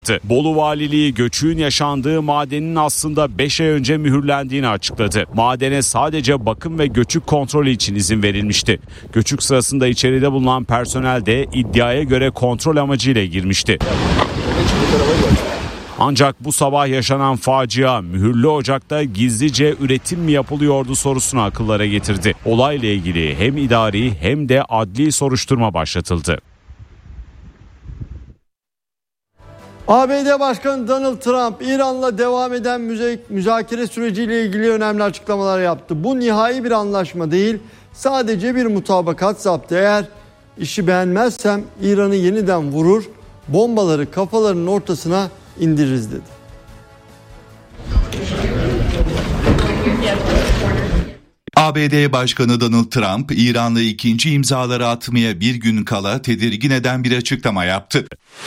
Bolu Valiliği göçüğün yaşandığı madenin aslında 5 ay önce mühürlendiğini açıkladı. Madene sadece bakım ve göçük kontrolü için izin verilmişti. Göçük sırasında içeride bulunan personel de iddiaya göre kontrol amacıyla girmişti. Ancak bu sabah yaşanan facia mühürlü ocakta gizlice üretim mi yapılıyordu sorusunu akıllara getirdi. Olayla ilgili hem idari hem de adli soruşturma başlatıldı. ABD Başkanı Donald Trump, İran'la devam eden müzakere süreciyle ilgili önemli açıklamalar yaptı. Bu nihai bir anlaşma değil, sadece bir mutabakat zaptı. Eğer işi beğenmezsem İran'ı yeniden vurur, bombaları kafalarının ortasına indiririz dedi. ABD Başkanı Donald Trump, İran'la ikinci imzaları atmaya bir gün kala tedirgin eden bir açıklama yaptı.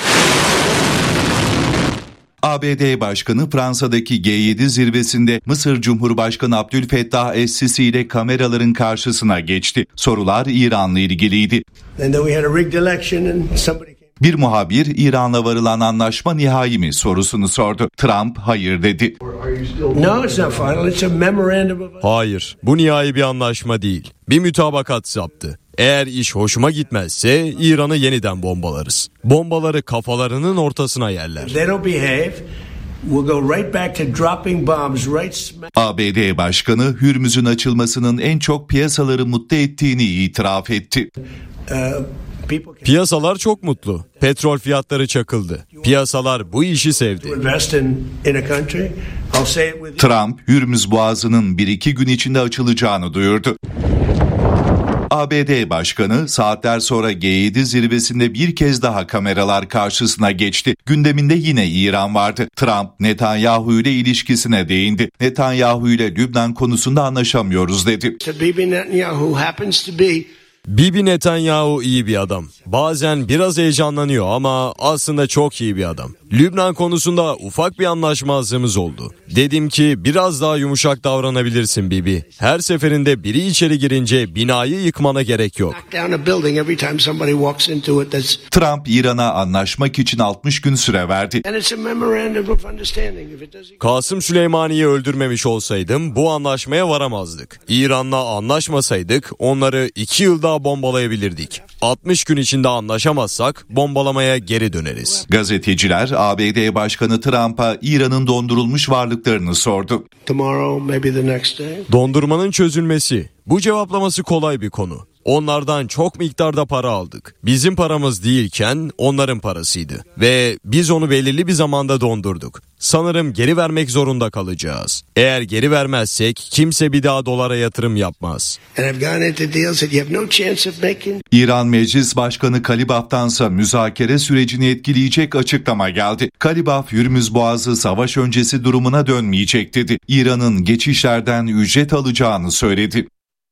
ABD Başkanı Fransa'daki G7 zirvesinde Mısır Cumhurbaşkanı Abdülfettah Es-Sisi ile kameraların karşısına geçti. Sorular İran'la ilgiliydi. Bir muhabir İran'la varılan anlaşma nihai mi sorusunu sordu. Trump hayır dedi. Hayır, bu nihai bir anlaşma değil. Bir mütabakat zaptı. Eğer iş hoşuma gitmezse İran'ı yeniden bombalarız. Bombaları kafalarının ortasına yerler. ABD Başkanı Hürmüz'ün açılmasının en çok piyasaları mutlu ettiğini itiraf etti. Piyasalar çok mutlu. Petrol fiyatları çakıldı. Piyasalar bu işi sevdi. Trump, Hürmüz Boğazı'nın 1-2 gün içinde açılacağını duyurdu. ABD Başkanı saatler sonra G7 zirvesinde bir kez daha kameralar karşısına geçti. Gündeminde yine İran vardı. Trump, Netanyahu ile ilişkisine değindi. Netanyahu ile Lübnan konusunda anlaşamıyoruz dedi. Bibi Netanyahu iyi bir adam. Bazen biraz heyecanlanıyor ama aslında çok iyi bir adam. Lübnan konusunda ufak bir anlaşmazlığımız oldu. Dedim ki biraz daha yumuşak davranabilirsin Bibi. Her seferinde biri içeri girince binayı yıkmana gerek yok. Trump İran'a anlaşmak için 60 gün süre verdi. Kasım Süleymani'yi öldürmemiş olsaydım bu anlaşmaya varamazdık. İran'la anlaşmasaydık onları 2 yıl daha bombalayabilirdik. 60 gün içinde anlaşamazsak bombalamaya geri döneriz. Gazeteciler ABD Başkanı Trump'a İran'ın dondurulmuş varlıklarını sordu. Dondurmanın çözülmesi. Bu cevaplaması kolay bir konu. Onlardan çok miktarda para aldık. Bizim paramız değilken onların parasıydı. Ve biz onu belirli bir zamanda dondurduk. Sanırım geri vermek zorunda kalacağız. Eğer geri vermezsek kimse bir daha dolara yatırım yapmaz. İran Meclis Başkanı Kalibaf'tansa müzakere sürecini etkileyecek açıklama geldi. Kalibaf, Hürmüz Boğazı savaş öncesi durumuna dönmeyecek dedi. İran'ın geçişlerden ücret alacağını söyledi.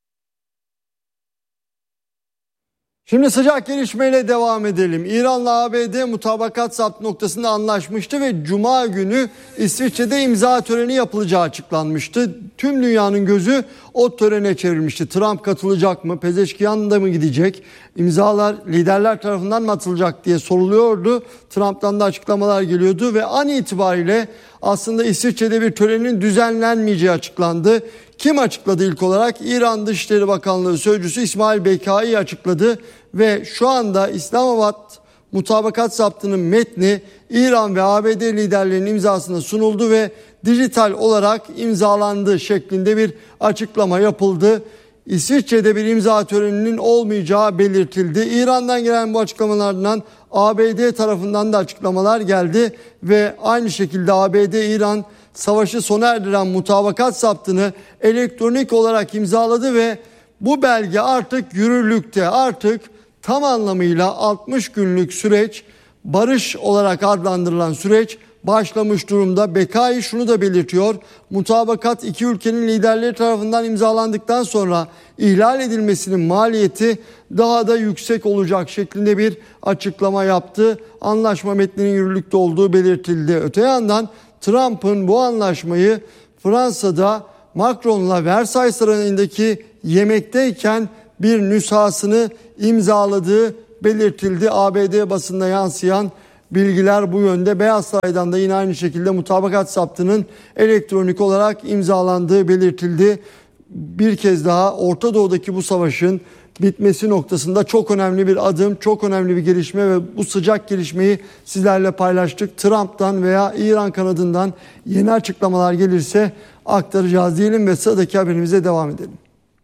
Şimdi sıcak gelişmeyle devam edelim. İran'la ABD mutabakat zapt noktasında anlaşmıştı ve Cuma günü İsviçre'de imza töreni yapılacağı açıklanmıştı. Tüm dünyanın gözü o törene çevrilmişti. Trump katılacak mı? Pezeşkiyan da mı gidecek? İmzalar liderler tarafından mı atılacak diye soruluyordu. Trump'tan da açıklamalar geliyordu ve an itibariyle aslında İsviçre'de bir törenin düzenlenmeyeceği açıklandı. Kim açıkladı ilk olarak? İran Dışişleri Bakanlığı Sözcüsü İsmail Bekai açıkladı ve şu anda İslamabad mutabakat zaptının metni İran ve ABD liderlerinin imzasına sunuldu ve dijital olarak imzalandı şeklinde bir açıklama yapıldı. İsviçre'de bir imza töreninin olmayacağı belirtildi. İran'dan gelen bu açıklamalardan ABD tarafından da açıklamalar geldi ve aynı şekilde ABD-İran savaşı sona erdiren mutabakat zaptını elektronik olarak imzaladı ve bu belge artık yürürlükte. Artık tam anlamıyla 60 günlük süreç, barış olarak adlandırılan süreç başlamış durumda. Bekai şunu da belirtiyor. Mutabakat iki ülkenin liderleri tarafından imzalandıktan sonra ihlal edilmesinin maliyeti daha da yüksek olacak şeklinde bir açıklama yaptı. Anlaşma metninin yürürlükte olduğu belirtildi. Öte yandan Trump'ın bu anlaşmayı Fransa'da Macron'la Versailles Sarayı'ndaki yemekteyken bir nüshasını imzaladığı belirtildi. ABD basında yansıyan Bilgiler bu yönde. Beyaz Saray'dan da yine aynı şekilde mutabakat zaptının elektronik olarak imzalandığı belirtildi. Bir kez daha Orta Doğu'daki bu savaşın bitmesi noktasında çok önemli bir adım, çok önemli bir gelişme ve bu sıcak gelişmeyi sizlerle paylaştık. Trump'tan veya İran kanadından yeni açıklamalar gelirse aktaracağız diyelim ve sıradaki haberimize devam edelim.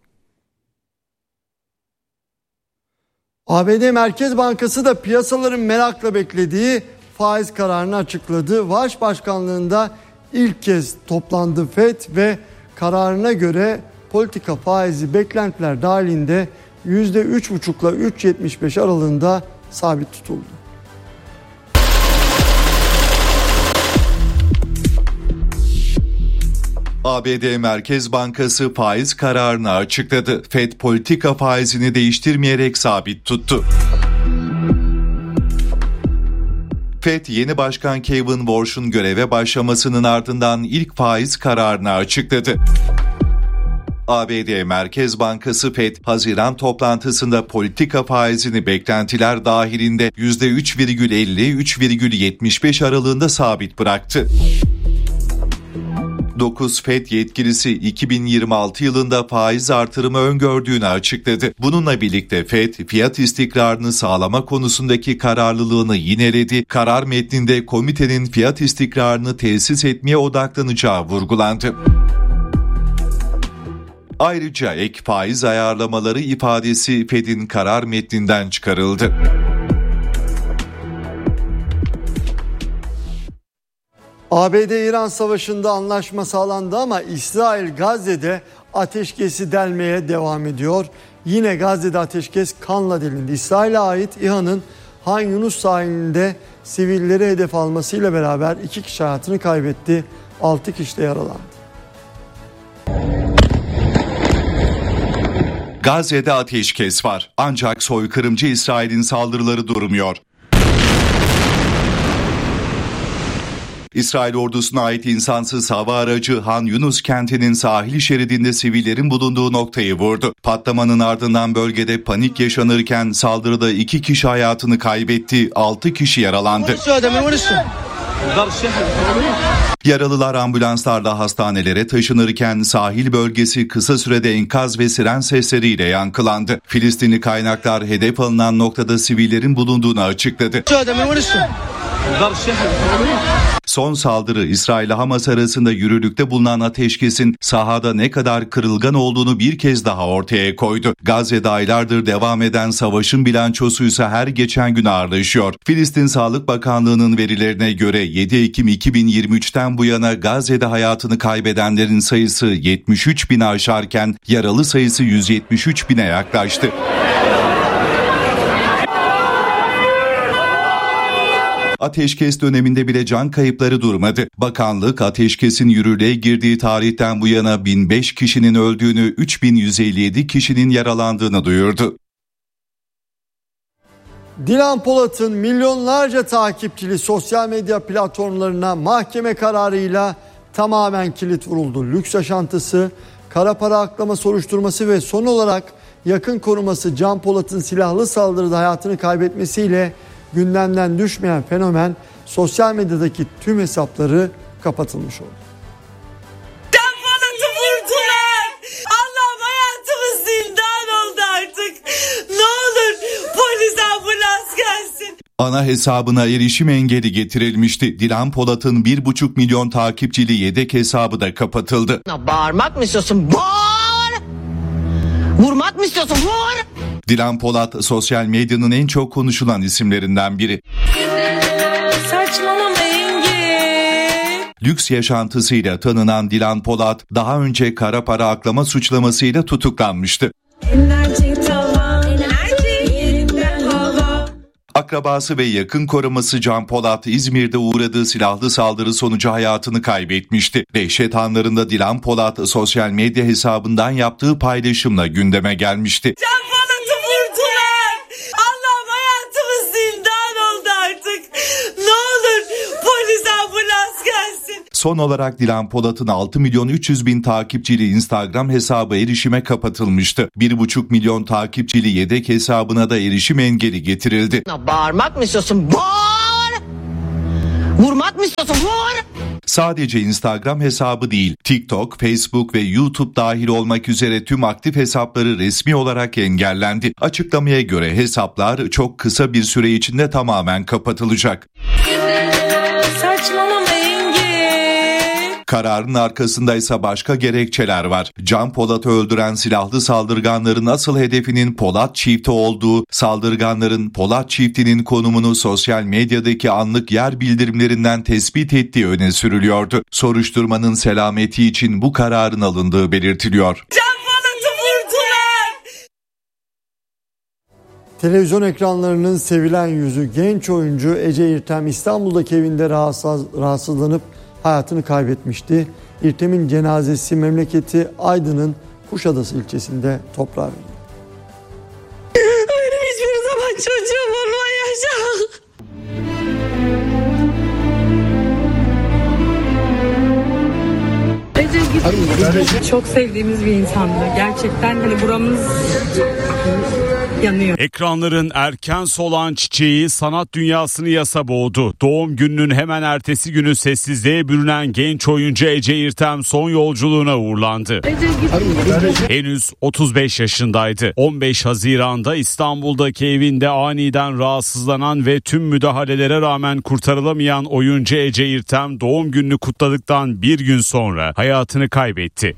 ABD Merkez Bankası da piyasaların merakla beklediği faiz kararını açıkladı. Vaş Başkanlığı'nda ilk kez toplandı FED ve kararına göre politika faizi beklentiler dahilinde %3,5 ile 3,75 aralığında sabit tutuldu. ABD Merkez Bankası faiz kararını açıkladı. FED politika faizini değiştirmeyerek sabit tuttu. FED yeni başkan Kevin Warsh'un göreve başlamasının ardından ilk faiz kararını açıkladı. ABD Merkez Bankası FED, Haziran toplantısında politika faizini beklentiler dahilinde %3,50-3,75 aralığında sabit bıraktı. 9 FED yetkilisi 2026 yılında faiz artırımı öngördüğünü açıkladı. Bununla birlikte FED, fiyat istikrarını sağlama konusundaki kararlılığını yineledi. Karar metninde komitenin fiyat istikrarını tesis etmeye odaklanacağı vurgulandı. Ayrıca ek faiz ayarlamaları ifadesi FED'in karar metninden çıkarıldı. ABD-İran savaşında anlaşma sağlandı ama İsrail Gazze'de ateşkesi delmeye devam ediyor. Yine Gazze'de ateşkes kanla delindi. İsrail'e ait İHA'nın Han Yunus sahilinde sivilleri hedef almasıyla beraber 2 kişi hayatını kaybetti. 6 kişi de yaralandı. Gazze'de ateşkes var. Ancak soykırımcı İsrail'in saldırıları durmuyor. İsrail ordusuna ait insansız hava aracı Han Yunus kentinin sahil şeridinde sivillerin bulunduğu noktayı vurdu. Patlamanın ardından bölgede panik yaşanırken saldırıda 2 kişi hayatını kaybetti, 6 kişi yaralandı. Yaralılar ambulanslarla hastanelere taşınırken sahil bölgesi kısa sürede enkaz ve siren sesleriyle yankılandı. Filistinli kaynaklar hedef alınan noktada sivillerin bulunduğunu açıkladı. Son saldırı İsrail ile Hamas arasında yürürlükte bulunan ateşkesin sahada ne kadar kırılgan olduğunu bir kez daha ortaya koydu. Gazze'de aylardır devam eden savaşın bilançosu ise her geçen gün ağırlaşıyor. Filistin Sağlık Bakanlığı'nın verilerine göre 7 Ekim 2023'ten bu yana Gazze'de hayatını kaybedenlerin sayısı 73 bini aşarken yaralı sayısı 173 bine yaklaştı. Ateşkes döneminde bile can kayıpları durmadı. Bakanlık ateşkesin yürürlüğe girdiği tarihten bu yana 1005 kişinin öldüğünü, 3157 kişinin yaralandığını duyurdu. Dilan Polat'ın milyonlarca takipçili sosyal medya platformlarına mahkeme kararıyla tamamen kilit vuruldu. Lüks yaşantısı, kara para aklama soruşturması ve son olarak yakın koruması Can Polat'ın silahlı saldırıda hayatını kaybetmesiyle gündemden düşmeyen fenomen sosyal medyadaki tüm hesapları kapatılmış oldu. Can Polat'ı vurdular. Allah'ım hayatımız zindan oldu artık. Ne olur polis ambulans gelsin. Ana hesabına erişim engeli getirilmişti. Dilan Polat'ın 1,5 milyon takipçili yedek hesabı da kapatıldı. Bağırmak mı istiyorsun? Bağır! Vurmak mı istiyorsun? Vur! Dilan Polat sosyal medyanın en çok konuşulan isimlerinden biri. Saçmalama Engin. Lüks yaşantısıyla tanınan Dilan Polat daha önce kara para aklama suçlamasıyla tutuklanmıştı. Akrabası ve yakın koruması Can Polat İzmir'de uğradığı silahlı saldırı sonucu hayatını kaybetmişti. Dehşet anlarında Dilan Polat sosyal medya hesabından yaptığı paylaşımla gündeme gelmişti. Can Polat'ı vurdular. Allah'ım hayatımız zindan oldu artık. Ne olur polis ambulans gelsin. Son olarak Dilan Polat'ın 6.300.000 takipçili Instagram hesabı erişime kapatılmıştı. 1,5 milyon takipçili yedek hesabına da erişim engeli getirildi. Bağırmak mı istiyorsun? Bağır! Vurmak mı istiyorsun? Vur! Sadece Instagram hesabı değil, TikTok, Facebook ve YouTube dahil olmak üzere tüm aktif hesapları resmi olarak engellendi. Açıklamaya göre hesaplar çok kısa bir süre içinde tamamen kapatılacak. Saçmalama Engin. Kararın arkasındaysa başka gerekçeler var. Can Polat'ı öldüren silahlı saldırganların asıl hedefinin Polat çifti olduğu, saldırganların Polat çiftinin konumunu sosyal medyadaki anlık yer bildirimlerinden tespit ettiği öne sürülüyordu. Soruşturmanın selameti için bu kararın alındığı belirtiliyor. Can Polat'ı vurdular. Televizyon ekranlarının sevilen yüzü genç oyuncu Ece İrtem İstanbul'daki evinde rahatsızlanıp hayatını kaybetmişti. İrtem'in cenazesi memleketi Aydın'ın Kuşadası ilçesinde toprağa verildi. Benim hiçbir zaman çocuğum olmayacak. Ece gitti. Çok sevdiğimiz bir insandı. Gerçekten hani buramız yanıyor. Ekranların erken solan çiçeği sanat dünyasını yasa boğdu. Doğum gününün hemen ertesi günü sessizliğe bürünen genç oyuncu Ece İrtem son yolculuğuna uğurlandı. Ece gitti. Henüz 35 yaşındaydı. 15 Haziran'da İstanbul'daki evinde aniden rahatsızlanan ve tüm müdahalelere rağmen kurtarılamayan oyuncu Ece İrtem doğum gününü kutladıktan bir gün sonra hayatını kaybetti.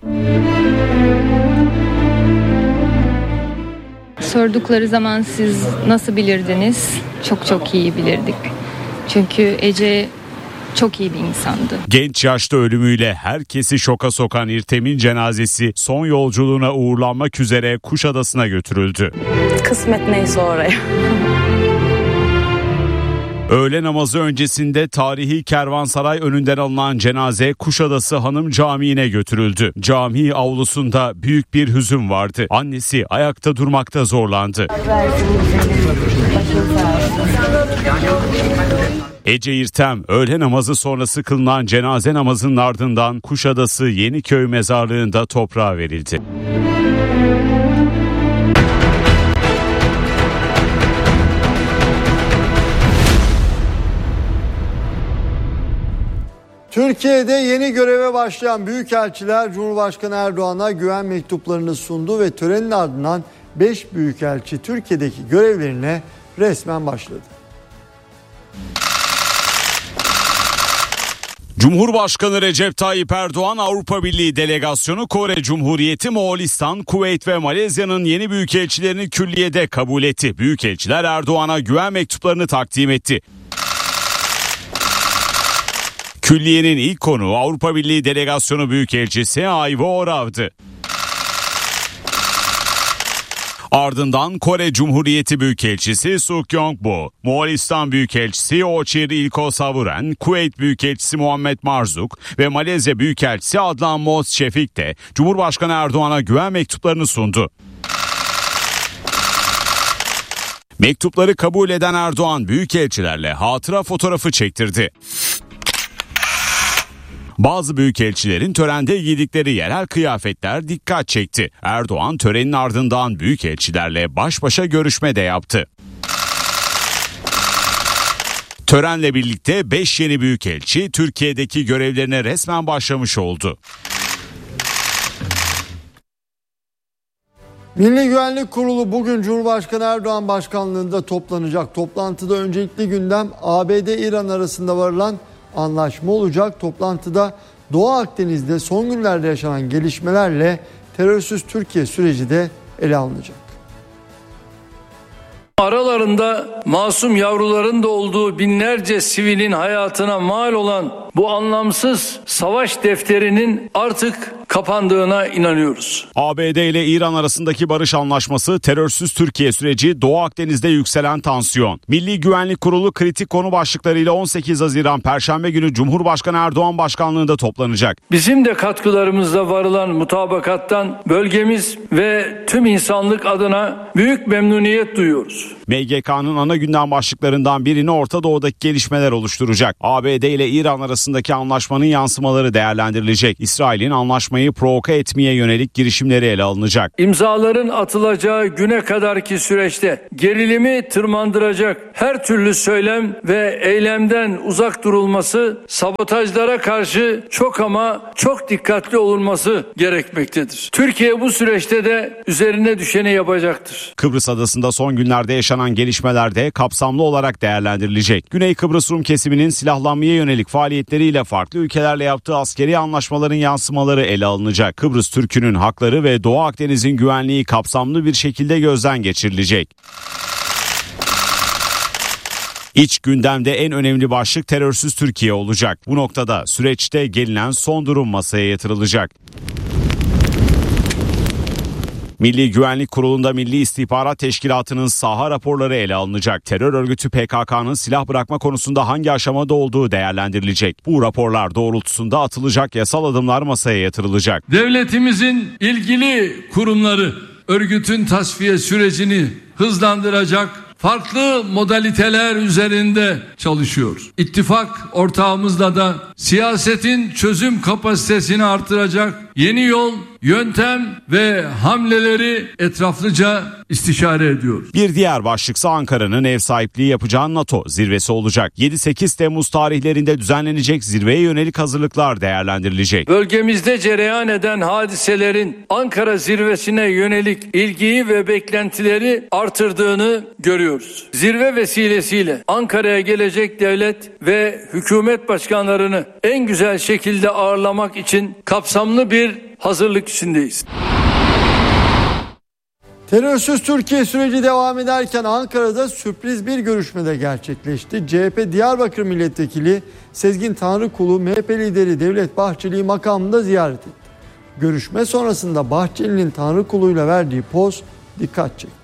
Sordukları zaman siz nasıl bilirdiniz? Çok iyi bilirdik. Çünkü Ece çok iyi bir insandı. Genç yaşta ölümüyle herkesi şoka sokan İrtem'in cenazesi son yolculuğuna uğurlanmak üzere Kuşadası'na götürüldü. Kısmet neyse oraya. Öğle namazı öncesinde tarihi Kervansaray önünden alınan cenaze Kuşadası Hanım Camii'ne götürüldü. Cami avlusunda büyük bir hüzün vardı. Annesi ayakta durmakta zorlandı. Ece İrtem öğle namazı sonrası kılınan cenaze namazının ardından Kuşadası Yeniköy mezarlığında toprağa verildi. Türkiye'de yeni göreve başlayan büyükelçiler Cumhurbaşkanı Erdoğan'a güven mektuplarını sundu ve törenin ardından 5 büyükelçi Türkiye'deki görevlerine resmen başladı. Cumhurbaşkanı Recep Tayyip Erdoğan Avrupa Birliği delegasyonu Kore Cumhuriyeti, Moğolistan, Kuveyt ve Malezya'nın yeni büyükelçilerini külliyede kabul etti. Büyükelçiler Erdoğan'a güven mektuplarını takdim etti. Külliyenin ilk konuğu Avrupa Birliği Delegasyonu Büyükelçisi Ayvo Orav'dı. Ardından Kore Cumhuriyeti Büyükelçisi Suk Yong-bo, Moğolistan Büyükelçisi Ochir İlko Savuren, Kuveyt Büyükelçisi Muhammed Marzuk ve Malezya Büyükelçisi Adnan Moz Şefik de Cumhurbaşkanı Erdoğan'a güven mektuplarını sundu. Mektupları kabul eden Erdoğan büyükelçilerle hatıra fotoğrafı çektirdi. Bazı büyükelçilerin törende giydikleri yerel kıyafetler dikkat çekti. Erdoğan törenin ardından büyükelçilerle baş başa görüşme de yaptı. Törenle birlikte 5 yeni büyükelçi Türkiye'deki görevlerine resmen başlamış oldu. Milli Güvenlik Kurulu bugün Cumhurbaşkanı Erdoğan başkanlığında toplanacak. Toplantıda öncelikli gündem ABD-İran arasında varılan anlaşma olacak. Toplantıda Doğu Akdeniz'de son günlerde yaşanan gelişmelerle terörsüz Türkiye süreci de ele alınacak. Aralarında masum yavruların da olduğu binlerce sivilin hayatına mal olan bu anlamsız savaş defterinin artık kapandığına inanıyoruz. ABD ile İran arasındaki barış anlaşması, terörsüz Türkiye süreci, Doğu Akdeniz'de yükselen tansiyon. Milli Güvenlik Kurulu kritik konu başlıklarıyla 18 Haziran Perşembe günü Cumhurbaşkanı Erdoğan başkanlığında toplanacak. Bizim de katkılarımızla varılan mutabakattan bölgemiz ve tüm insanlık adına büyük memnuniyet duyuyoruz. MGK'nın ana gündem başlıklarından birini Orta Doğu'daki gelişmeler oluşturacak. ABD ile İran arasındaki anlaşmanın yansımaları değerlendirilecek. İsrail'in anlaşmayı çatışmayı provoke etmeye yönelik girişimleri ele alınacak. İmzaların atılacağı güne kadarki süreçte gerilimi tırmandıracak her türlü söylem ve eylemden uzak durulması, sabotajlara karşı çok ama çok dikkatli olunması gerekmektedir. Türkiye bu süreçte de üzerine düşeni yapacaktır. Kıbrıs Adası'nda son günlerde yaşanan gelişmelerde kapsamlı olarak değerlendirilecek. Güney Kıbrıs Rum kesiminin silahlanmaya yönelik faaliyetleriyle farklı ülkelerle yaptığı askeri anlaşmaların yansımaları ele alınacak. Kıbrıs Türk'ünün hakları ve Doğu Akdeniz'in güvenliği kapsamlı bir şekilde gözden geçirilecek. İç gündemde en önemli başlık terörsüz Türkiye olacak. Bu noktada süreçte gelinen son durum masaya yatırılacak. Milli Güvenlik Kurulu'nda Milli İstihbarat Teşkilatı'nın saha raporları ele alınacak. Terör örgütü PKK'nın silah bırakma konusunda hangi aşamada olduğu değerlendirilecek. Bu raporlar doğrultusunda atılacak yasal adımlar masaya yatırılacak. Devletimizin ilgili kurumları örgütün tasfiye sürecini hızlandıracak farklı modaliteler üzerinde çalışıyor. İttifak ortağımızla da siyasetin çözüm kapasitesini artıracak yeni yol, yöntem ve hamleleri etraflıca istişare ediyoruz. Bir diğer başlıksa Ankara'nın ev sahipliği yapacağı NATO zirvesi olacak. 7-8 Temmuz tarihlerinde düzenlenecek zirveye yönelik hazırlıklar değerlendirilecek. Bölgemizde cereyan eden hadiselerin Ankara zirvesine yönelik ilgiyi ve beklentileri artırdığını görüyoruz. Zirve vesilesiyle Ankara'ya gelecek devlet ve hükümet başkanlarını en güzel şekilde ağırlamak için kapsamlı bir hazırlık içindeyiz. Terörsüz Türkiye süreci devam ederken Ankara'da sürpriz bir görüşme de gerçekleşti. CHP Diyarbakır Milletvekili Sezgin Tanrıkulu, MHP lideri Devlet Bahçeli'yi makamında ziyaret etti. Görüşme sonrasında Bahçeli'nin Tanrıkulu'yla verdiği poz dikkat çekti.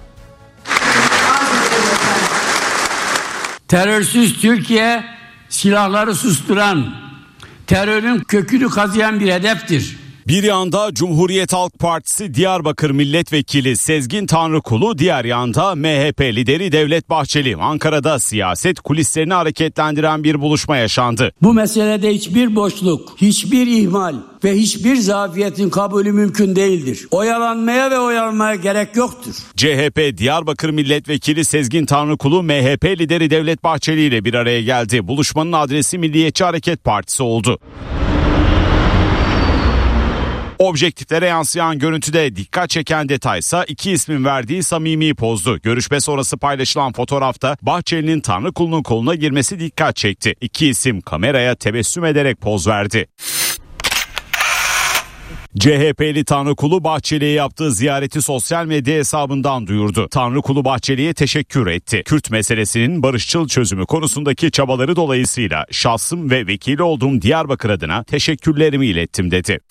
Terörsüz Türkiye silahları susturan, terörün kökünü kazıyan bir hedeftir. Bir yanda Cumhuriyet Halk Partisi Diyarbakır Milletvekili Sezgin Tanrıkulu, diğer yanda MHP lideri Devlet Bahçeli. Ankara'da siyaset kulislerini hareketlendiren bir buluşma yaşandı. Bu meselede hiçbir boşluk, hiçbir ihmal ve hiçbir zafiyetin kabulü mümkün değildir. Oyalanmaya gerek yoktur. CHP Diyarbakır Milletvekili Sezgin Tanrıkulu, MHP lideri Devlet Bahçeli ile bir araya geldi. Buluşmanın adresi Milliyetçi Hareket Partisi oldu. Objektiflere yansıyan görüntüde dikkat çeken detaysa iki ismin verdiği samimi pozdu. Görüşme sonrası paylaşılan fotoğrafta Bahçeli'nin Tanrıkulu'nun koluna girmesi dikkat çekti. İki isim kameraya tebessüm ederek poz verdi. CHP'li Tanrıkulu, Bahçeli'ye yaptığı ziyareti sosyal medya hesabından duyurdu. Tanrıkulu Bahçeli'ye teşekkür etti. Kürt meselesinin barışçıl çözümü konusundaki çabaları dolayısıyla şahsım ve vekili olduğum Diyarbakır adına teşekkürlerimi ilettim dedi.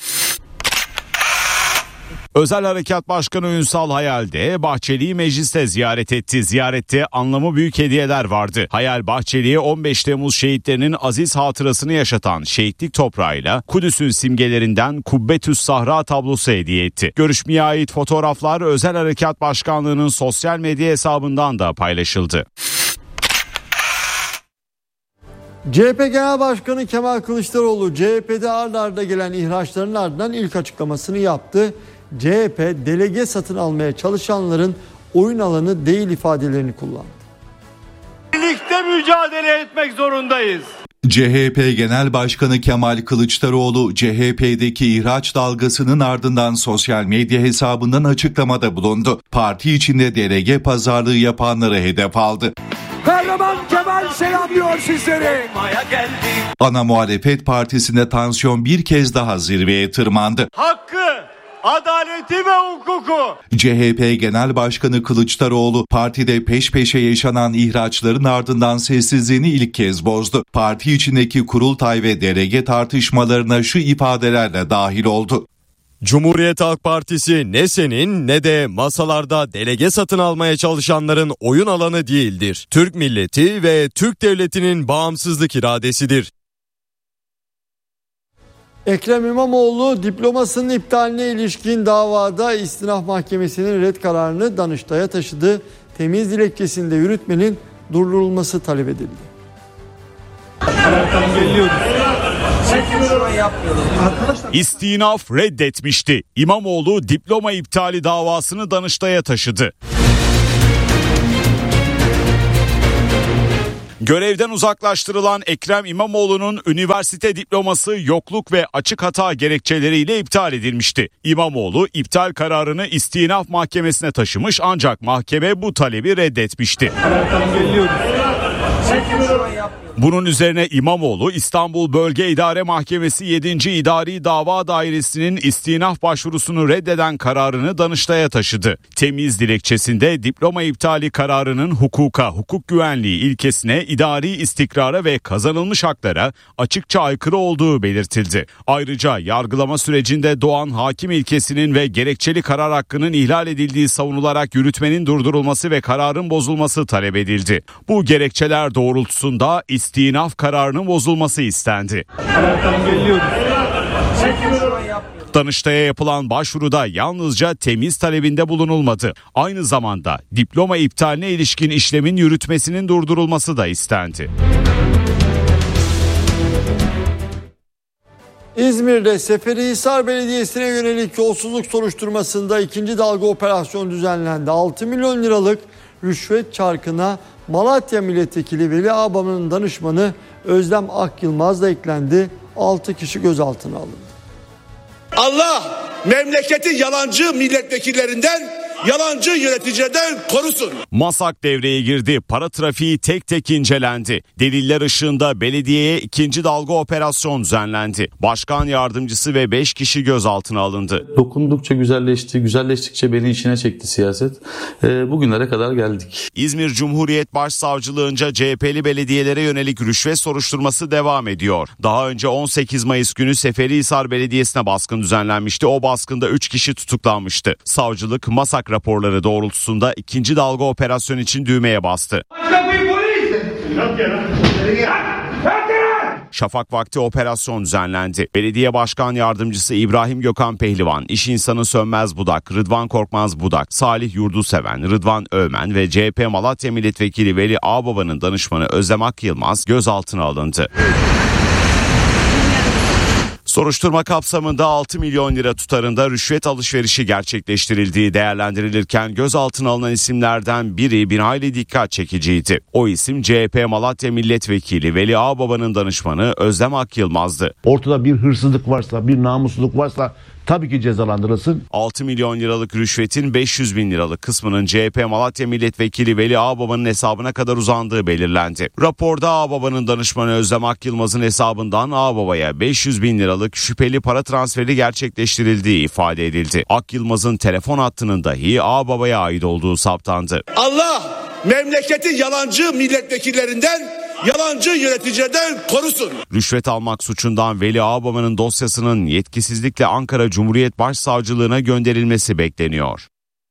Özel Harekat Başkanı Ünsal Hayal de Bahçeli'yi mecliste ziyaret etti. Ziyarette anlamı büyük hediyeler vardı. Hayal, Bahçeli'ye 15 Temmuz şehitlerinin aziz hatırasını yaşatan şehitlik toprağıyla Kudüs'ün simgelerinden Kubbetüs Sahra tablosu hediye etti. Görüşmeye ait fotoğraflar Özel Harekat Başkanlığı'nın sosyal medya hesabından da paylaşıldı. CHP Genel Başkanı Kemal Kılıçdaroğlu, CHP'de arda arda gelen ihraçların ardından ilk açıklamasını yaptı. CHP delege satın almaya çalışanların oyun alanı değil ifadelerini kullandı. Birlikte mücadele etmek zorundayız. CHP Genel Başkanı Kemal Kılıçdaroğlu, CHP'deki ihraç dalgasının ardından sosyal medya hesabından açıklamada bulundu. Parti içinde delege pazarlığı yapanları hedef aldı. Kahraman Kemal selamlıyor sizleri. Ana muhalefet partisinde tansiyon bir kez daha zirveye tırmandı. Hakkı, adaleti ve hukuku. CHP Genel Başkanı Kılıçdaroğlu, partide peş peşe yaşanan ihraçların ardından sessizliğini ilk kez bozdu. Parti içindeki kurultay ve delege tartışmalarına şu ifadelerle dahil oldu. Cumhuriyet Halk Partisi ne senin ne de masalarda delege satın almaya çalışanların oyun alanı değildir. Türk milleti ve Türk devletinin bağımsızlık iradesidir. Ekrem İmamoğlu diplomasının iptaline ilişkin davada İstinaf Mahkemesi'nin red kararını Danıştay'a taşıdı. Temiz dilekçesinde yürütmenin durdurulması talep edildi. İstinaf reddetmişti. İmamoğlu diploma iptali davasını Danıştay'a taşıdı. Görevden uzaklaştırılan Ekrem İmamoğlu'nun üniversite diploması yokluk ve açık hata gerekçeleriyle iptal edilmişti. İmamoğlu iptal kararını İstinaf Mahkemesi'ne taşımış ancak mahkeme bu talebi reddetmişti. Bunun üzerine İmamoğlu İstanbul Bölge İdare Mahkemesi 7. İdari Dava Dairesi'nin istinaf başvurusunu reddeden kararını Danıştay'a taşıdı. Temiz dilekçesinde diploma iptali kararının hukuka, hukuk güvenliği ilkesine, idari istikrara ve kazanılmış haklara açıkça aykırı olduğu belirtildi. Ayrıca yargılama sürecinde doğan hakim ilkesinin ve gerekçeli karar hakkının ihlal edildiği savunularak yürütmenin durdurulması ve kararın bozulması talep edildi. Bu gerekçeler doğrultusunda istinaf kararının bozulması istendi. Danıştay'a yapılan başvuruda yalnızca temiz talebinde bulunulmadı. Aynı zamanda diploma iptaline ilişkin işlemin yürütmesinin durdurulması da istendi. İzmir'de Seferihisar Belediyesi'ne yönelik yolsuzluk soruşturmasında ikinci dalga operasyon düzenlendi. 6 milyon liralık rüşvet çarkına Malatya Milletvekili Veli Ağbaba'nın danışmanı Özlem Akyılmaz da eklendi. 6 kişi gözaltına alındı. Allah memleketi yalancı milletvekillerinden, yalancı yöneticilerden korusun. MASAK devreye girdi. Para trafiği tek tek incelendi. Deliller ışığında belediyeye ikinci dalga operasyon düzenlendi. Başkan yardımcısı ve 5 kişi gözaltına alındı. Dokundukça güzelleşti, güzelleştikçe beni içine çekti siyaset. Bugünlere kadar geldik. İzmir Cumhuriyet Başsavcılığınca CHP'li belediyelere yönelik rüşvet soruşturması devam ediyor. Daha önce 18 Mayıs günü Seferihisar Belediyesi'ne baskın düzenlenmişti. O baskında 3 kişi tutuklanmıştı. Savcılık MASAK raporları doğrultusunda ikinci dalga operasyon için düğmeye bastı. Şafak vakti operasyon düzenlendi. Belediye Başkan Yardımcısı İbrahim Gökhan Pehlivan, İş İnsanı Sönmez Budak, Rıdvan Korkmaz Budak, Salih Yurduseven, Rıdvan Öğmen ve CHP Malatya Milletvekili Veli Ağbaba'nın danışmanı Özlem Akyılmaz gözaltına alındı. Soruşturma kapsamında 6 milyon lira tutarında rüşvet alışverişi gerçekleştirildiği değerlendirilirken gözaltına alınan isimlerden biri bir hayli dikkat çekiciydi. O isim CHP Malatya Milletvekili Veli Ağbaba'nın danışmanı Özlem Akyılmaz'dı. Ortada bir hırsızlık varsa, bir namussuzluk varsa tabii ki cezalandırılsın. 6 milyon liralık rüşvetin 500 bin liralık kısmının CHP Malatya Milletvekili Veli Ağbaba'nın hesabına kadar uzandığı belirlendi. Raporda Ağbaba'nın danışmanı Özlem Akyılmaz'ın hesabından Ağbaba'ya 500 bin liralık şüpheli para transferi gerçekleştirildiği ifade edildi. Akyılmaz'ın telefon hattının dahi Ağbaba'ya ait olduğu saptandı. Allah memleketi yalancı milletvekillerinden, yalancı yöneticilerden korusun. Rüşvet almak suçundan Veli Ağbaba'nın dosyasının yetkisizlikle Ankara Cumhuriyet Başsavcılığına gönderilmesi bekleniyor.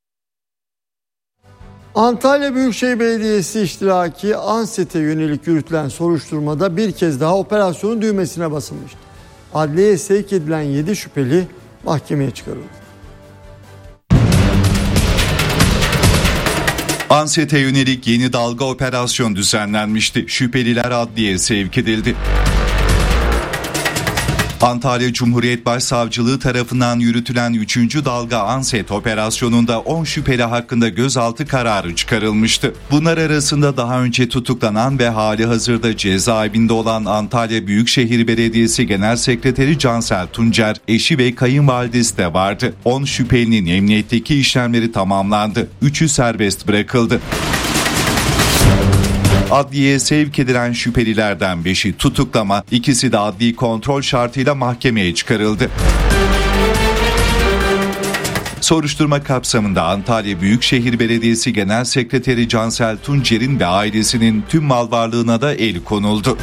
Antalya Büyükşehir Belediyesi iştiraki ANSET'e yönelik yürütülen soruşturmada bir kez daha operasyonun düğmesine basılmıştı. Adliyeye sevk edilen 7 şüpheli mahkemeye çıkarıldı. ANSET'e yönelik yeni dalga operasyon düzenlenmişti. Şüpheliler adliyeye sevk edildi. Antalya Cumhuriyet Başsavcılığı tarafından yürütülen 3. dalga ANSET operasyonunda 10 şüpheli hakkında gözaltı kararı çıkarılmıştı. Bunlar arasında daha önce tutuklanan ve hali hazırda cezaevinde olan Antalya Büyükşehir Belediyesi Genel Sekreteri Cansel Tuncer, eşi ve kayınvalidesi de vardı. 10 şüphelinin emniyetteki işlemleri tamamlandı. 3'ü serbest bırakıldı. Adliyeye sevk edilen şüphelilerden 5'i tutuklama, ikisi de adli kontrol şartıyla mahkemeye çıkarıldı. Soruşturma kapsamında Antalya Büyükşehir Belediyesi Genel Sekreteri Cansel Tuncer'in ve ailesinin tüm mal varlığına da el konuldu.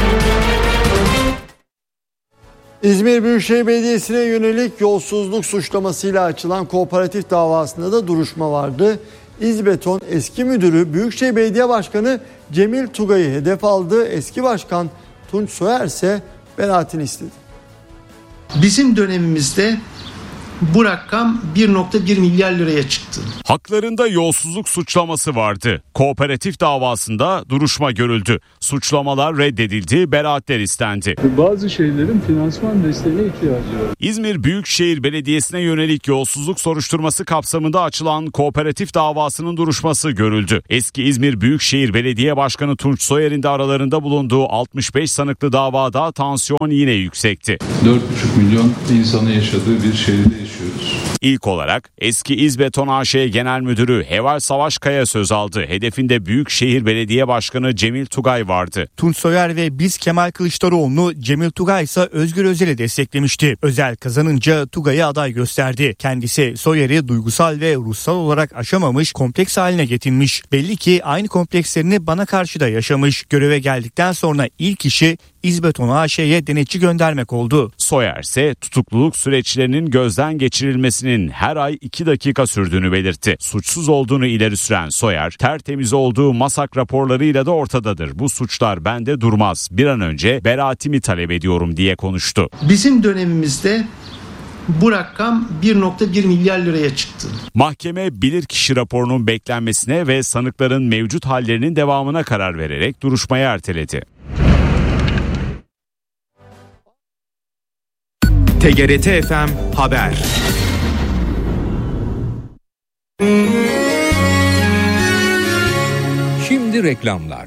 İzmir Büyükşehir Belediyesi'ne yönelik yolsuzluk suçlamasıyla açılan kooperatif davasında da duruşma vardı. İzbeton eski müdürü Büyükşehir Belediye Başkanı Cemil Tugay'ı hedef aldı. Eski başkan Tunç Soyer ise beraatini istedi. Bizim dönemimizde bu rakam 1.1 milyar liraya çıktı. Haklarında yolsuzluk suçlaması vardı. Kooperatif davasında duruşma görüldü. Suçlamalar reddedildi, beraatler istendi. Bazı şeylerin finansman desteğine ihtiyacı var. İzmir Büyükşehir Belediyesi'ne yönelik yolsuzluk soruşturması kapsamında açılan kooperatif davasının duruşması görüldü. Eski İzmir Büyükşehir Belediye Başkanı Tunç Soyer'in de aralarında bulunduğu 65 sanıklı davada tansiyon yine yüksekti. 4,5 milyon insanın yaşadığı bir şehirde yaşıyoruz. İlk olarak eski İzbeton AŞ Genel Müdürü Heval Savaşkaya söz aldı. Hedefinde Büyükşehir Belediye Başkanı Cemil Tugay vardı. Tunç Soyer ve biz Kemal Kılıçdaroğlu'nu, Cemil Tugay ise Özgür Özel'i desteklemişti. Özel kazanınca Tugay'ı aday gösterdi. Kendisi Soyer'i duygusal ve ruhsal olarak aşamamış, kompleks haline getirmiş. Belli ki aynı komplekslerini bana karşı da yaşamış. Göreve geldikten sonra ilk işi İzbeton AŞ'ye denetçi göndermek oldu. Soyer ise tutukluluk süreçlerinin gözden geçirilmesinin her ay 2 dakika sürdüğünü belirtti. Suçsuz olduğunu ileri süren Soyer, tertemiz olduğu MASAK raporlarıyla da ortadadır. Bu suçlar bende durmaz. Bir an önce beraatimi talep ediyorum diye konuştu. Bizim dönemimizde bu rakam 1.1 milyar liraya çıktı. Mahkeme bilirkişi raporunun beklenmesine ve sanıkların mevcut hallerinin devamına karar vererek duruşmayı erteledi. TGRT FM Haber. Şimdi reklamlar.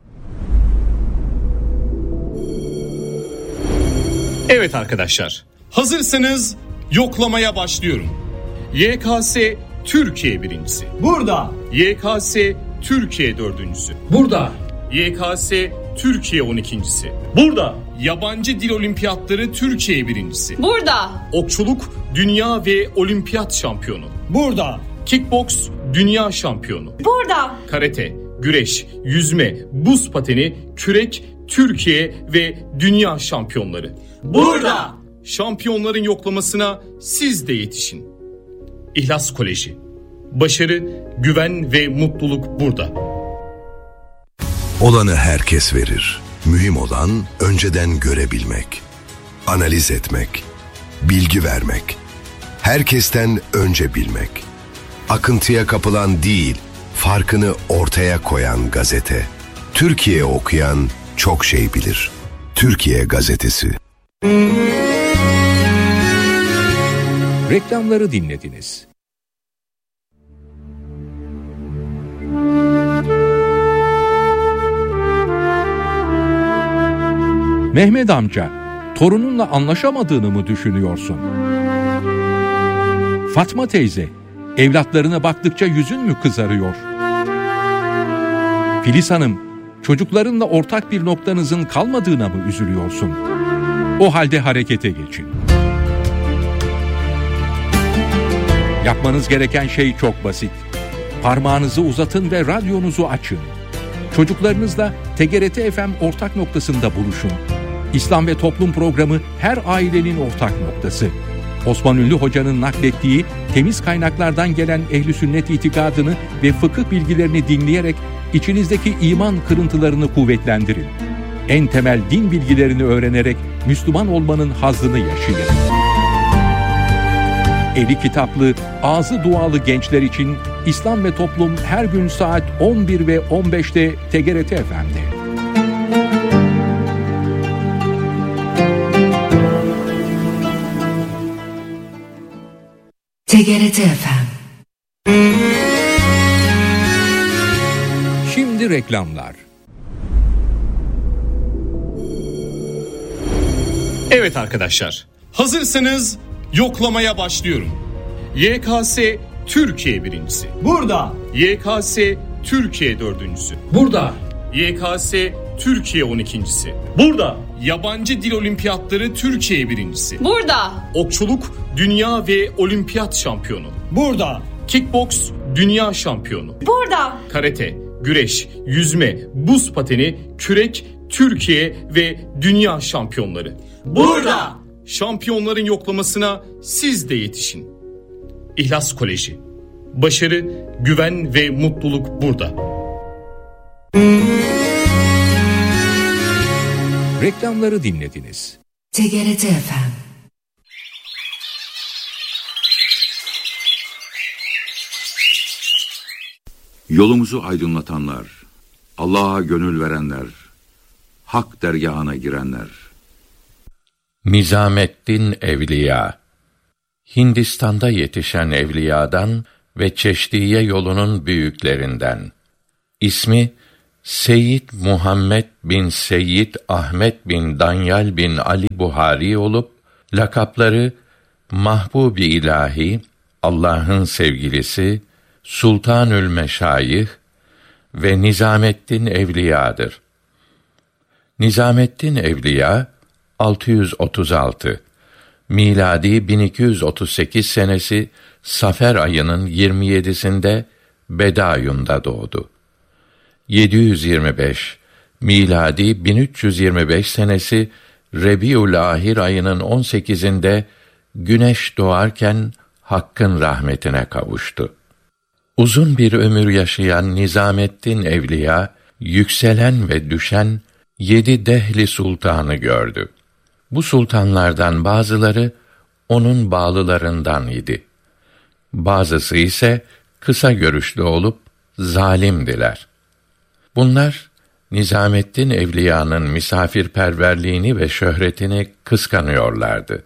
Evet arkadaşlar, hazırsanız yoklamaya başlıyorum. YKS Türkiye birincisi. Burada. YKS Türkiye dördüncüsü. Burada. YKS Türkiye 12.'si. Burada. Yabancı dil olimpiyatları Türkiye birincisi. Burada. Okçuluk dünya ve olimpiyat şampiyonu. Burada. Kickboks dünya şampiyonu. Burada. Karate, güreş, yüzme, buz pateni, kürek Türkiye ve dünya şampiyonları. Burada. Şampiyonların yoklamasına siz de yetişin. İhlas Koleji. Başarı, güven ve mutluluk burada. Olanı herkes verir. Mühim olan önceden görebilmek, analiz etmek, bilgi vermek, herkesten önce bilmek. Akıntıya kapılan değil, farkını ortaya koyan gazete. Türkiye okuyan çok şey bilir. Türkiye Gazetesi. Reklamları dinlediniz. Mehmet amca, torununla anlaşamadığını mı düşünüyorsun? Fatma teyze, evlatlarına baktıkça yüzün mü kızarıyor? Filiz Hanım, çocuklarınla ortak bir noktanızın kalmadığına mı üzülüyorsun? O halde harekete geçin. Yapmanız gereken şey çok basit. Parmağınızı uzatın ve radyonuzu açın. Çocuklarınızla TGRT FM ortak noktasında buluşun. İslam ve Toplum programı her ailenin ortak noktası. Osman Ünlü Hoca'nın naklettiği temiz kaynaklardan gelen ehl-i sünnet itikadını ve fıkıh bilgilerini dinleyerek içinizdeki iman kırıntılarını kuvvetlendirin. En temel din bilgilerini öğrenerek Müslüman olmanın hazzını yaşayın. Eli kitaplı, ağzı dualı gençler için İslam ve Toplum her gün saat 11 ve 15'te TGRT FM'de. TGRT FM. Şimdi reklamlar. Evet arkadaşlar, hazırsanız yoklamaya başlıyorum. YKS Türkiye birincisi. Burada. YKS Türkiye dördüncüsü. Burada. YKS Türkiye 12.'si. Burada. Yabancı dil olimpiyatları Türkiye birincisi. Burada. Okçuluk dünya ve olimpiyat şampiyonu. Burada. Kickboks dünya şampiyonu. Burada. Karate, güreş, yüzme, buz pateni, kürek Türkiye ve dünya şampiyonları. Burada. Şampiyonların yoklamasına siz de yetişin. İhlas Koleji. Başarı, güven ve mutluluk burada. Reklamları dinlediniz. TGRT FM. Yolumuzu aydınlatanlar, Allah'a gönül verenler, hak dergahına girenler. Nizamettin Evliya, Hindistan'da yetişen evliyadan ve Çeşdiye yolunun büyüklerinden. İsmi Seyyid Muhammed bin Seyyid Ahmet bin Danyal bin Ali Buhari olup, lakapları Mahbub-i İlahi, Allah'ın sevgilisi, Sultanül Meşayih ve Nizamettin Evliya'dır. Nizamettin Evliya 636 miladi 1238 senesi Safer ayının 27'sinde Bedayun'da doğdu. 725 miladi 1325 senesi Rebiül-Ahir ayının 18'inde güneş doğarken Hakk'ın rahmetine kavuştu. Uzun bir ömür yaşayan Nizamettin Evliya, yükselen ve düşen 7 Dehli sultanı gördü. Bu sultanlardan bazıları onun bağlılarından idi. Bazısı ise kısa görüşlü olup zalimdiler. Bunlar Nizamettin Evliya'nın misafirperverliğini ve şöhretini kıskanıyorlardı.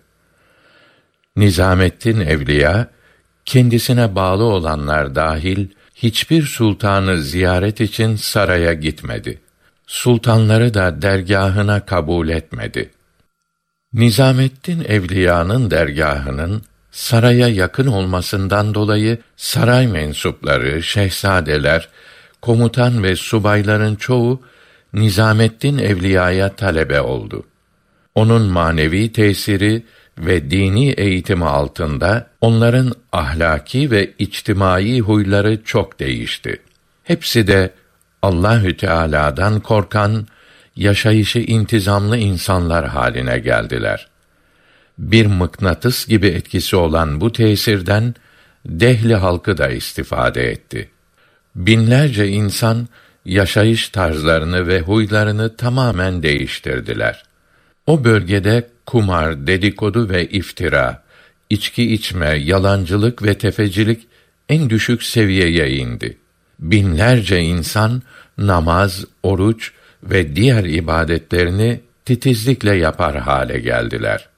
Nizamettin Evliya, kendisine bağlı olanlar dahil hiçbir sultanı ziyaret için saraya gitmedi. Sultanları da dergâhına kabul etmedi. Nizamettin Evliya'nın dergâhının saraya yakın olmasından dolayı saray mensupları, şehzadeler, komutan ve subayların çoğu Nizamettin Evliya'ya talebe oldu. Onun manevi tesiri ve dini eğitimi altında onların ahlaki ve içtimai huyları çok değişti. Hepsi de Allahü Teala'dan korkan, yaşayışı intizamlı insanlar haline geldiler. Bir mıknatıs gibi etkisi olan bu tesirden Dehli halkı da istifade etti. Binlerce insan yaşayış tarzlarını ve huylarını tamamen değiştirdiler. O bölgede kumar, dedikodu ve iftira, içki içme, yalancılık ve tefecilik en düşük seviyeye indi. Binlerce insan namaz, oruç ve diğer ibadetlerini titizlikle yapar hale geldiler.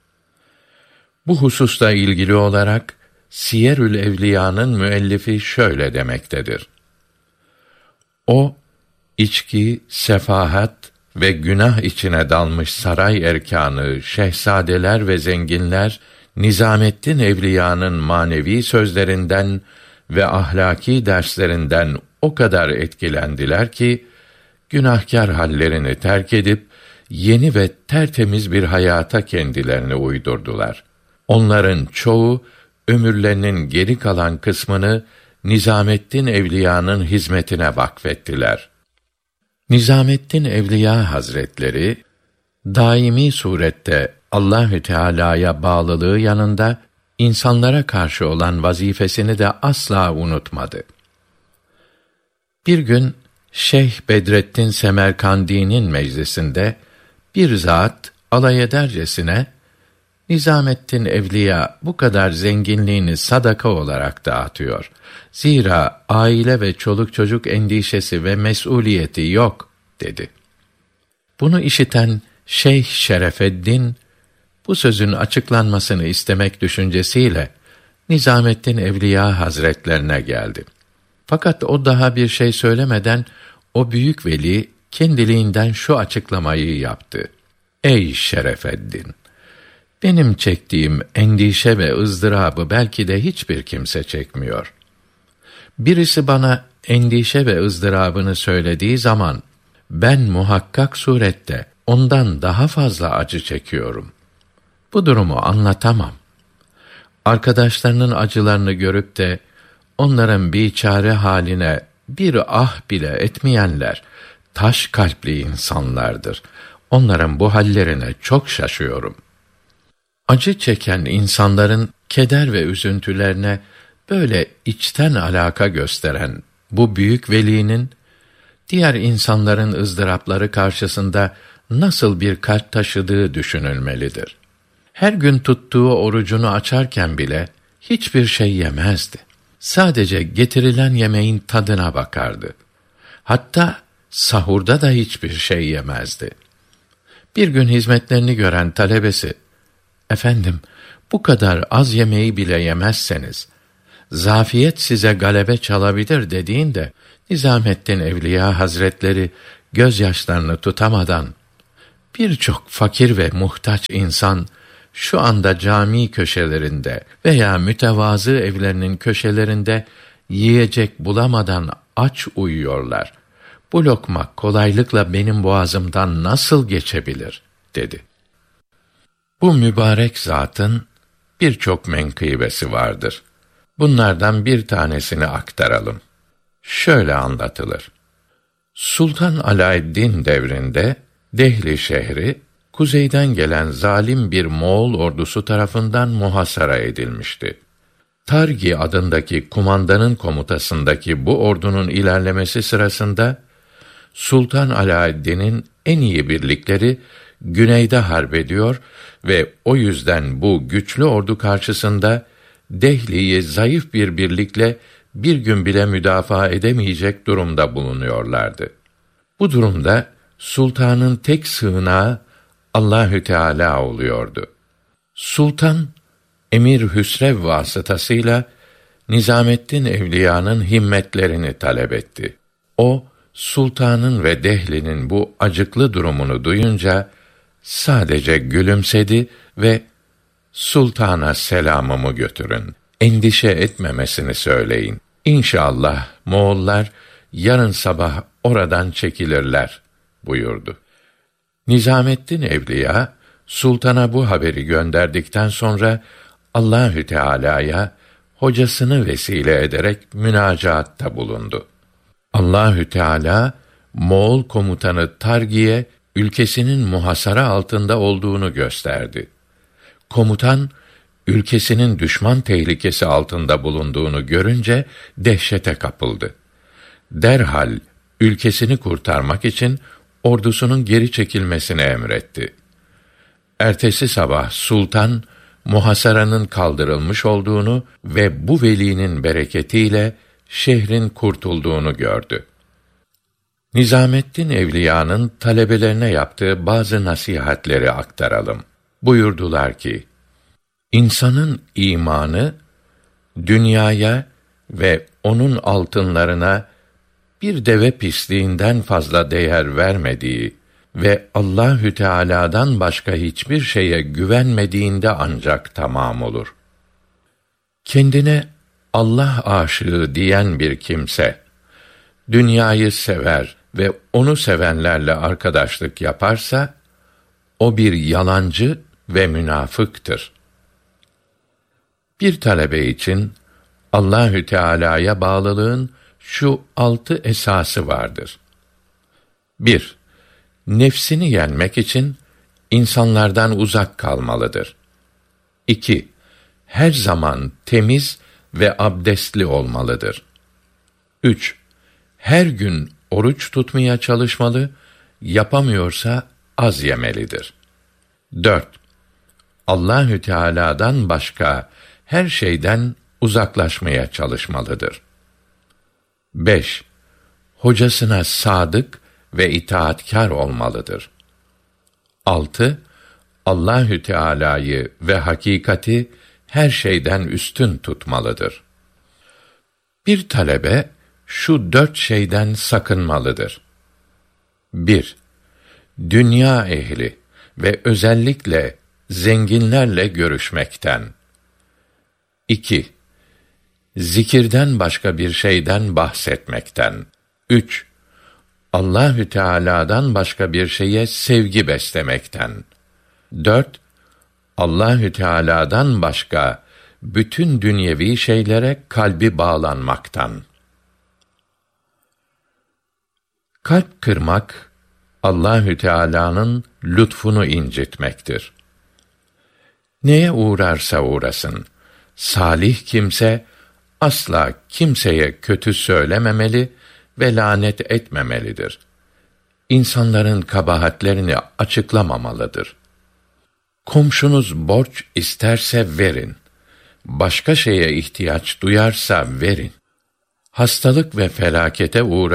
Bu hususla ilgili olarak Siyerül Evliya'nın müellifi şöyle demektedir: O, içki, sefahat ve günah içine dalmış saray erkanı, şehzadeler ve zenginler, Nizamettin Evliya'nın manevi sözlerinden ve ahlaki derslerinden o kadar etkilendiler ki, günahkar hallerini terk edip, yeni ve tertemiz bir hayata kendilerini uydurdular. Onların çoğu, ömürlerinin geri kalan kısmını Nizamettin Evliya'nın hizmetine vakfettiler. Nizamettin Evliya Hazretleri, daimi surette Allahü Teala'ya bağlılığı yanında, insanlara karşı olan vazifesini de asla unutmadı. Bir gün, Şeyh Bedrettin Semerkandi'nin meclisinde, bir zat alay edercesine, Nizamettin Evliya bu kadar zenginliğini sadaka olarak dağıtıyor. Zira aile ve çoluk çocuk endişesi ve mesuliyeti yok, dedi. Bunu işiten Şeyh Şerefeddin, bu sözün açıklanmasını istemek düşüncesiyle Nizamettin Evliya Hazretlerine geldi. Fakat o daha bir şey söylemeden o büyük veli kendiliğinden şu açıklamayı yaptı: Ey Şerefeddin! Benim çektiğim endişe ve ızdırabı belki de hiçbir kimse çekmiyor. Birisi bana endişe ve ızdırabını söylediği zaman ben muhakkak surette ondan daha fazla acı çekiyorum. Bu durumu anlatamam. Arkadaşlarının acılarını görüp de onların biçare haline bir ah bile etmeyenler taş kalpli insanlardır. Onların bu hallerine çok şaşıyorum. Acı çeken insanların keder ve üzüntülerine böyle içten alaka gösteren bu büyük velinin, diğer insanların ızdırapları karşısında nasıl bir kalp taşıdığı düşünülmelidir. Her gün tuttuğu orucunu açarken bile hiçbir şey yemezdi. sadece getirilen yemeğin tadına bakardı. Hatta sahurda da hiçbir şey yemezdi. Bir gün hizmetlerini gören talebesi, "Efendim, bu kadar az yemeği bile yemezseniz, zafiyet size galebe çalabilir" dediğinde, Nizamettin Evliya Hazretleri gözyaşlarını tutamadan, "Birçok fakir ve muhtaç insan şu anda cami köşelerinde veya mütevazı evlerinin köşelerinde yiyecek bulamadan aç uyuyorlar. Bu lokma kolaylıkla benim boğazımdan nasıl geçebilir?" dedi. Bu mübarek zatın birçok menkıbesi vardır. Bunlardan bir tanesini aktaralım. Şöyle anlatılır. Sultan Alaeddin devrinde Dehli şehri, kuzeyden gelen zalim bir Moğol ordusu tarafından muhasara edilmişti. Targi adındaki kumandanın komutasındaki bu ordunun ilerlemesi sırasında, Sultan Alaeddin'in en iyi birlikleri güneyde harbediyor ve o yüzden bu güçlü ordu karşısında Dehli'yi zayıf bir birlikle bir gün bile müdafaa edemeyecek durumda bulunuyorlardı. Bu durumda sultanın tek sığınağı Allahü Teala oluyordu. Sultan Emir Hüsrev vasıtasıyla Nizamettin Evliya'nın himmetlerini talep etti. O, sultanın ve Dehli'nin bu acıklı durumunu duyunca sadece gülümsedi ve "Sultana selamımı götürün. Endişe etmemesini söyleyin. İnşallah Moğollar yarın sabah oradan çekilirler" buyurdu. Nizamettin Evliya, sultana bu haberi gönderdikten sonra Allahü Teala'ya hocasını vesile ederek münacaatta bulundu. Allahü Teala Moğol komutanı Targi'ye ülkesinin muhasara altında olduğunu gösterdi. Komutan ülkesinin düşman tehlikesi altında bulunduğunu görünce dehşete kapıldı. Derhal ülkesini kurtarmak için ordusunun geri çekilmesini emretti. Ertesi sabah sultan muhasaranın kaldırılmış olduğunu ve bu velinin bereketiyle şehrin kurtulduğunu gördü. Nizamettin Evliya'nın talebelerine yaptığı bazı nasihatleri aktaralım. Buyurdular ki, İnsanın imanı, dünyaya ve onun altınlarına bir deve pisliğinden fazla değer vermediği ve Allahü Teala'dan başka hiçbir şeye güvenmediğinde ancak tamam olur. Kendine Allah aşığı diyen bir kimse, dünyayı sever ve onu sevenlerle arkadaşlık yaparsa, o bir yalancı ve münafıktır. Bir talebe için Allahü Teala'ya bağlılığın şu 6 esası vardır. 1. Nefsini yenmek için insanlardan uzak kalmalıdır. 2. Her zaman temiz ve abdestli olmalıdır. 3. Her gün oruç tutmaya çalışmalı, yapamıyorsa az yemelidir. 4. Allahü Teala'dan başka her şeyden uzaklaşmaya çalışmalıdır. 5. Hocasına sadık ve itaatkar olmalıdır. 6. Allahü Teala'yı ve hakikati her şeyden üstün tutmalıdır. Bir talebe şu 4 şeyden sakınmalıdır. 1. Dünya ehli ve özellikle zenginlerle görüşmekten. 2. Zikirden başka bir şeyden bahsetmekten. 3. Allahü Teala'dan başka bir şeye sevgi beslemekten. 4. Allahü Teala'dan başka bütün dünyevi şeylere kalbi bağlanmaktan. Kalp kırmak, Allahü Teala'nın lütfunu incitmektir. Neye uğrarsa uğrasın, salih kimse asla kimseye kötü söylememeli ve lanet etmemelidir. İnsanların kabahatlerini açıklamamalıdır. Komşunuz borç isterse verin başka şeye ihtiyaç duyarsa verin. Hastalık ve felakete